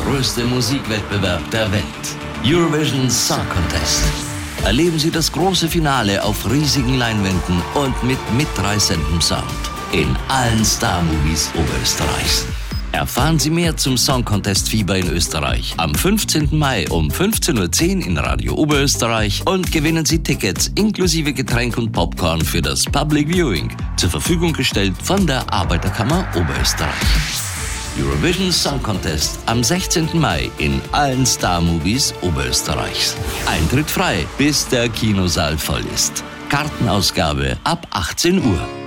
größte Musikwettbewerb der Welt. Eurovision Song Contest. Erleben Sie das große Finale auf riesigen Leinwänden und mit mitreißendem Sound in allen Star-Movies Oberösterreichs. Erfahren Sie mehr zum Song Contest Fieber in Österreich am 15. Mai um 15:10 Uhr in Radio Oberösterreich und gewinnen Sie Tickets inklusive Getränk und Popcorn für das Public Viewing, zur Verfügung gestellt von der Arbeiterkammer Oberösterreich. Eurovision Song Contest am 16. Mai in allen Star-Movies Oberösterreichs. Eintritt frei, bis der Kinosaal voll ist. Kartenausgabe ab 18 Uhr.